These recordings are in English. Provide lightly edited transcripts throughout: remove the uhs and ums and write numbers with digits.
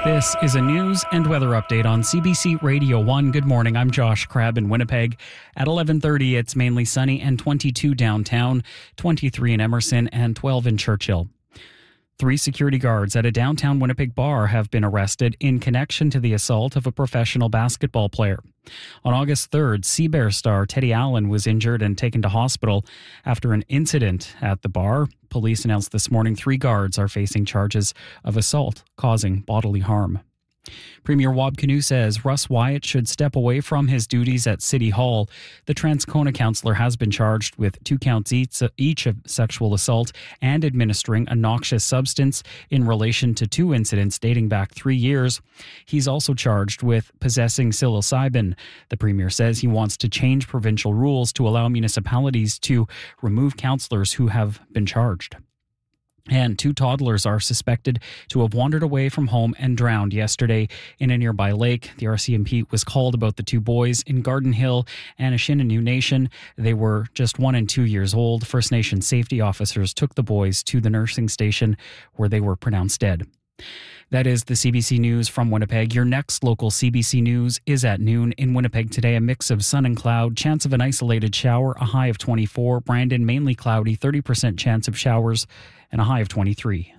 This is a news and weather update on CBC Radio 1. Good morning, I'm Josh Crabb in Winnipeg. At 11:30, it's mainly sunny and 22 downtown, 23 in Emerson, and 12 in Churchill. 3 security guards at a downtown Winnipeg bar have been arrested in connection to the assault of a professional basketball player. On August 3rd, Seabear star Teddy Allen was injured and taken to hospital after an incident at the bar. Police announced this morning 3 guards are facing charges of assault causing bodily harm. Premier Wab Kinew says Russ Wyatt should step away from his duties at City Hall. The Transcona councillor has been charged with 2 counts each of sexual assault and administering a noxious substance in relation to 2 incidents dating back 3 years. He's also charged with possessing psilocybin. The Premier says he wants to change provincial rules to allow municipalities to remove councillors who have been charged. And 2 toddlers are suspected to have wandered away from home and drowned yesterday in a nearby lake. The RCMP was called about the 2 boys in Garden Hill and Anishinaabe Nation. They were just 1 and 2 years old. First Nation safety officers took the boys to the nursing station where they were pronounced dead. That is the CBC News from Winnipeg. Your next local CBC News is at noon. In Winnipeg today, a mix of sun and cloud, chance of an isolated shower, a high of 24. Brandon, mainly cloudy, 30% chance of showers, and a high of 23.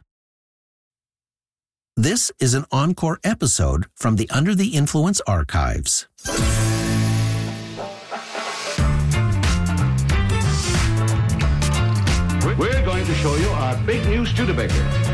This is an encore episode from the Under the Influence archives. We're going to show you our big new Studebaker.